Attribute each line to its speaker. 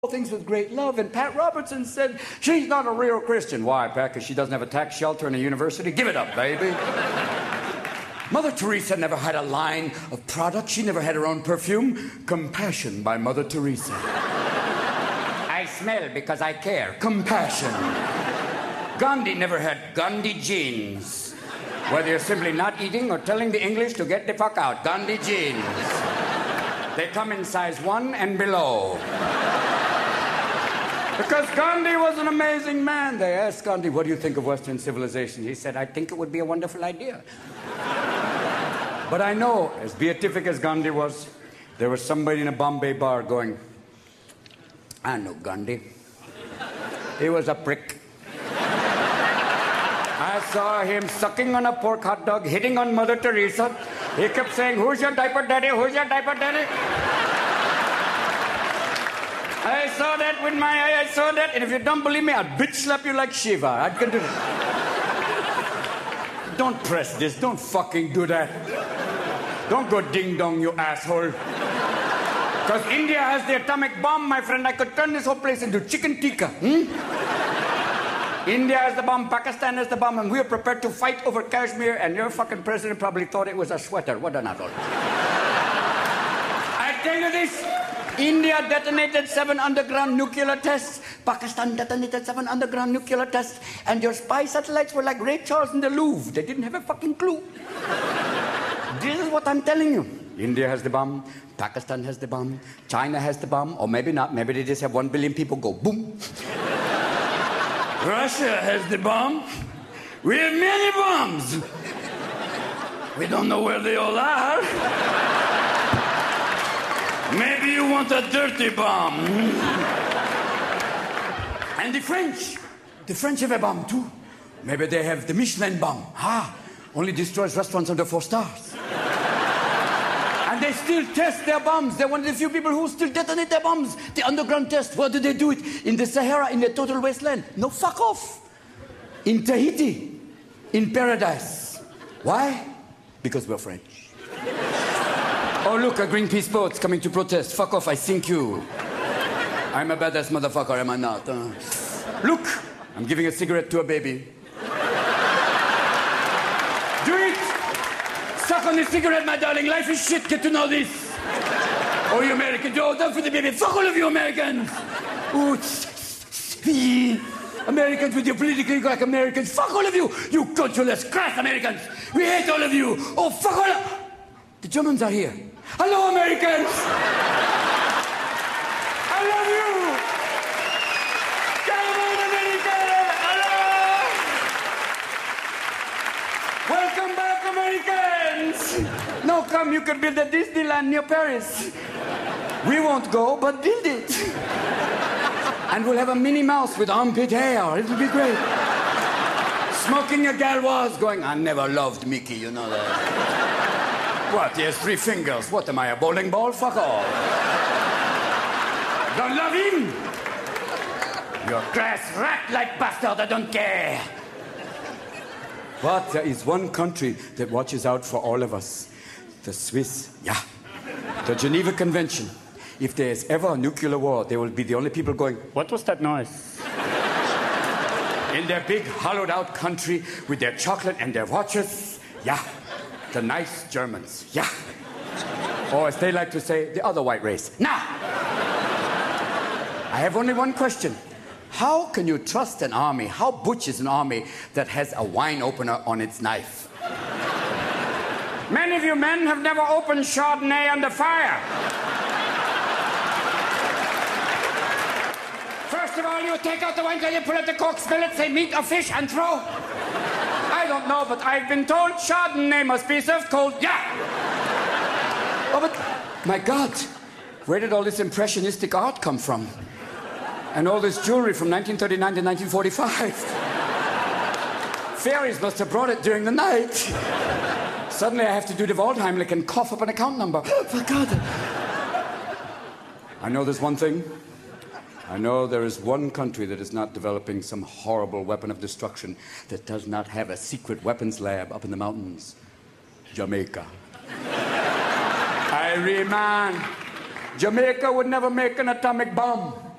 Speaker 1: things with great love. And Pat Robertson said, she's not a real Christian. Why, Pat? Because she doesn't have a tax shelter and a university? Give it up, baby. Mother Teresa never had a line of product. She never had her own perfume. Compassion by Mother Teresa. I smell because I care. Compassion. Gandhi never had Gandhi jeans. Whether you're simply not eating or telling the English to get the fuck out. Gandhi jeans. They come in size 1 and below. Because Gandhi was an amazing man. They asked Gandhi, what do you think of Western civilization? He said, I think it would be a wonderful idea. But I know, as beatific as Gandhi was, there was somebody in a Bombay bar going, I know Gandhi. He was a prick. I saw him sucking on a pork hot dog, hitting on Mother Teresa. He kept saying, who's your diaper daddy? Who's your diaper daddy? I saw that with my eye, I saw that, and if you don't believe me, I'll bitch slap you like Shiva. I can do that. Don't press this, don't fucking do that. Don't go ding-dong, you asshole. Because India has the atomic bomb, my friend. I could turn this whole place into chicken tikka. India has the bomb, Pakistan has the bomb, and we are prepared to fight over Kashmir, and your fucking president probably thought it was a sweater. What an adult. I tell you this, India detonated 7 underground nuclear tests. Pakistan detonated 7 underground nuclear tests. And your spy satellites were like Ray Charles in the Louvre. They didn't have a fucking clue. This is what I'm telling you. India has the bomb. Pakistan has the bomb. China has the bomb. Or maybe not. Maybe they just have 1 billion people go boom. Russia has the bomb. We have many bombs. We don't know where they all are. Maybe you want a dirty bomb. And the French have a bomb too. Maybe they have the Michelin bomb. Only destroys restaurants under 4 stars. And they still test their bombs. They're one of the few people who still detonate their bombs. The underground test. Where do they do it? In the Sahara, in the total wasteland. No, fuck off. In Tahiti. In paradise. Why? Because we're French. Oh, look, a Greenpeace boat's coming to protest. Fuck off, I sink you. I'm a badass motherfucker, am I not? Look, I'm giving a cigarette to a baby. Do it! Suck on the cigarette, my darling. Life is shit, get to know this. Oh, you Americans, oh, don't for the baby. Fuck all of you Americans. Oh, Americans with your politically correct Americans. Fuck all of you, you cultureless, crass Americans. We hate all of you. Oh, fuck all of... The Germans are here. Hello, Americans! I love you! Come on, America! Hello! Welcome back, Americans! No, come, you can build a Disneyland near Paris. We won't go, but build it. And we'll have a Minnie Mouse with armpit hair. It'll be great. Smoking a Gauloise going, I never loved Mickey, you know that. What? He has 3 fingers. What, am I, a bowling ball? Fuck off. Don't love him? You're a crass rat-like bastard, I don't care. But there is one country that watches out for all of us. The Swiss, yeah. The Geneva Convention. If there's ever a nuclear war, they will be the only people going, what was that noise? In their big, hollowed-out country with their chocolate and their watches, yeah. The nice Germans, yeah. Or as they like to say, the other white race. Now, I have only one question. How can you trust an army? How butch is an army that has a wine opener on its knife? Many of you men have never opened Chardonnay under fire. First of all, you take out the wine, you pull out the cork, smell it, say meat or fish, and throw. I don't know, but I've been told Chardonnay must be served cold. Yeah! Oh, but, my God, where did all this impressionistic art come from? And all this jewelry from 1939 to 1945? Fairies must have brought it during the night. Suddenly I have to do the Waldheimlich and cough up an account number. My God. I know there's one thing. I know there is one country that is not developing some horrible weapon of destruction, that does not have a secret weapons lab up in the mountains. Jamaica. Irie man. Jamaica would never make an atomic bomb.